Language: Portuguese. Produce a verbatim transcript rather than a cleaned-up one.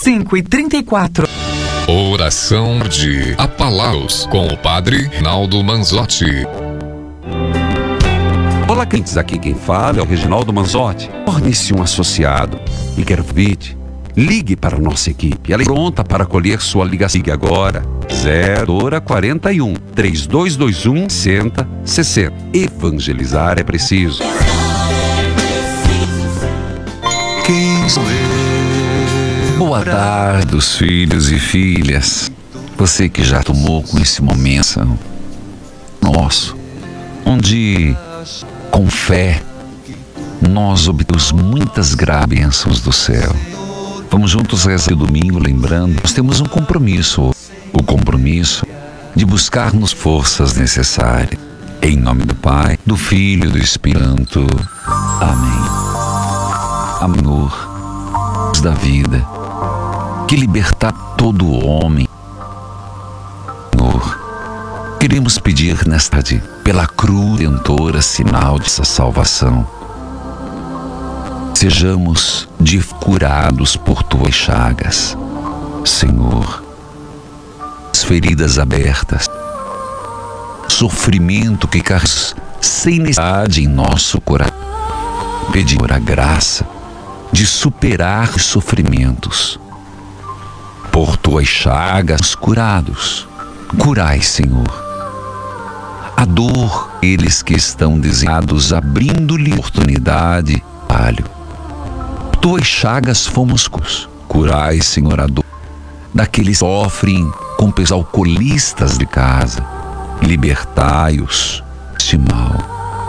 cinco e trinta e quatro. Oração de Apalaus com o Padre Reginaldo Manzotti. Olá, queridos, aqui quem fala é o Reginaldo Manzotti. Torne-se um associado e quero convite. Ligue para a nossa equipe. Ela é pronta para acolher sua ligação. Ligue agora. zero quarenta e um, trinta e dois vinte e um, sessenta, sessenta. Evangelizar é preciso. Quem sou eu? Boa tarde, os filhos e filhas. Você que já tomou com esse momento nosso, onde com fé nós obtemos muitas graves bênçãos do céu. Vamos juntos rezar o domingo, lembrando, nós temos um compromisso, o compromisso de buscarmos forças necessárias. Em nome do Pai, do Filho e do Espírito Santo. Amém. Amor da vida, que libertar todo homem. Senhor, queremos pedir nesta tarde, pela cruz redentora, sinal de essa salvação, sejamos de curados por tuas chagas, Senhor. As feridas abertas, sofrimento que carregamos sem necessidade em nosso coração, pedimos a graça de superar os sofrimentos. Por tuas chagas curados, curai, Senhor, a dor eles que estão desenhados, abrindo-lhe oportunidade, palho. Tuas chagas fomos curados. Curai, Senhor, a dor daqueles que sofrem com os alcoolistas de casa. Libertai-os deste mal.